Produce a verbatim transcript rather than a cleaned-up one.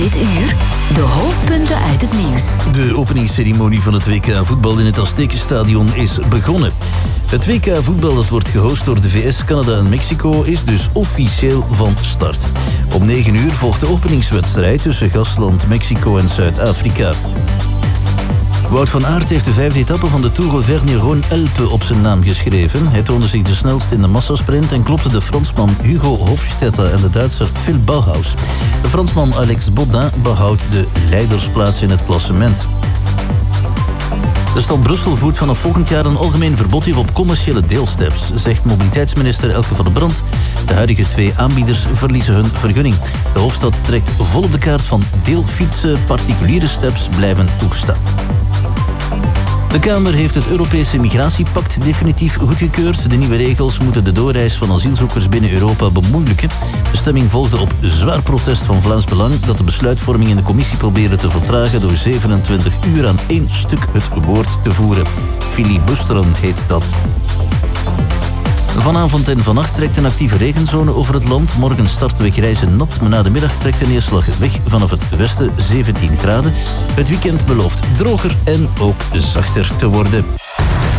Dit uur de hoofdpunten uit het nieuws. De openingsceremonie van het W K voetbal in het Aztekenstadion is begonnen. Het W K voetbal dat wordt gehost door de V S, Canada en Mexico is dus officieel van start. Om negen uur volgt de openingswedstrijd tussen gastland Mexico en Zuid-Afrika. Wout van Aert heeft de vijfde etappe van de Tour Auvergne-Rhône-Alpes op zijn naam geschreven. Hij toonde zich de snelst in de massasprint en klopte de Fransman Hugo Hofstetter en de Duitser Phil Bauhaus. De Fransman Alex Baudin behoudt de leidersplaats in het klassement. De stad Brussel voert vanaf volgend jaar een algemeen verbod hier op commerciële deelsteps, zegt mobiliteitsminister Elke van den Brand. De huidige twee aanbieders verliezen hun vergunning. De hoofdstad trekt volop de kaart van deelfietsen, particuliere steps blijven toestaan. De Kamer heeft het Europese migratiepact definitief goedgekeurd. De nieuwe regels moeten de doorreis van asielzoekers binnen Europa bemoeilijken. De stemming volgde op zwaar protest van Vlaams Belang dat de besluitvorming in de commissie probeerde te vertragen door zevenentwintig uur aan één stuk het woord te voeren. Filibusteren heet dat. Vanavond en vannacht trekt een actieve regenzone over het land. Morgen starten we grijs en nat, maar na de middag trekt de neerslag weg vanaf het westen zeventien graden. Het weekend belooft droger en ook zachter te worden.